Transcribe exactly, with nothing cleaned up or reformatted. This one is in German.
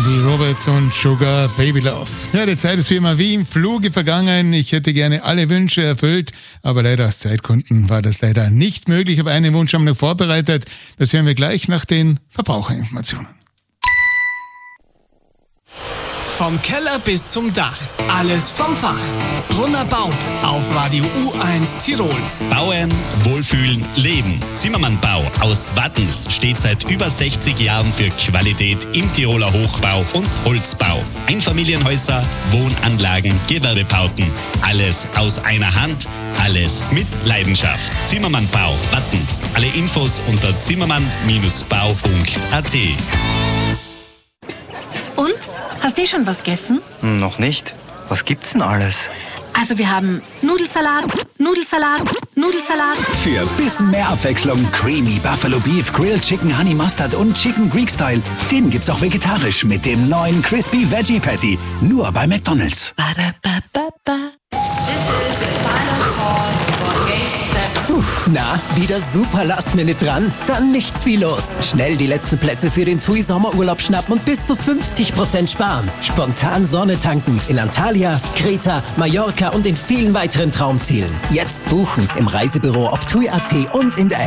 Rosie Roberts und Sugar Baby Love. Ja, die Zeit ist wie immer wie im Fluge vergangen. Ich hätte gerne alle Wünsche erfüllt, aber leider aus Zeitgründen war das leider nicht möglich. Aber einen Wunsch haben wir noch vorbereitet. Das hören wir gleich nach den Verbraucherinformationen. Vom Keller bis zum Dach, alles vom Fach. Brunner baut auf Radio U eins Tirol. Bauen, Wohlfühlen, Leben. Zimmermann Bau aus Wattens steht seit über sechzig Jahren für Qualität im Tiroler Hochbau und Holzbau. Einfamilienhäuser, Wohnanlagen, Gewerbebauten. Alles aus einer Hand, alles mit Leidenschaft. Zimmermann Bau, Wattens. Alle Infos unter zimmermann Bindestrich bau punkt a t. Und? Hast du schon was gegessen? Noch nicht. Was gibt's denn alles? Also wir haben Nudelsalat, Nudelsalat, Nudelsalat. Für bisschen mehr Abwechslung Creamy Buffalo Beef, Grilled Chicken Honey Mustard und Chicken Greek Style. Den gibt's auch vegetarisch mit dem neuen Crispy Veggie Patty. Nur bei McDonald's. Na, wieder super Last-Minute dran? Dann nichts wie los. Schnell die letzten Plätze für den TUI Sommerurlaub schnappen und bis zu fünfzig Prozent sparen. Spontan Sonne tanken in Antalya, Kreta, Mallorca und in vielen weiteren Traumzielen. Jetzt buchen im Reisebüro auf TUI punkt a t und in der App.